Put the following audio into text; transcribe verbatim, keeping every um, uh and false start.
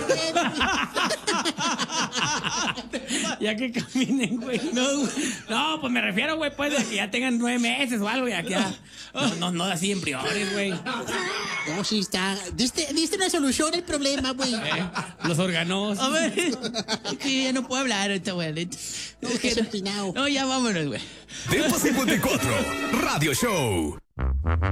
Ya que caminen, güey. No, güey. No, pues me refiero, güey, pues, de que ya tengan nueve meses o algo, ya que ya. No, no, no así en priores, güey. No, sí está. Diste, diste una solución al problema, güey. Eh, los órganos. A ver, es que ya no puedo hablar ahorita, güey. No, Es que- estás empinado. No, ya vámonos, güey. Tiempo cincuenta y cuatro, Radio Show.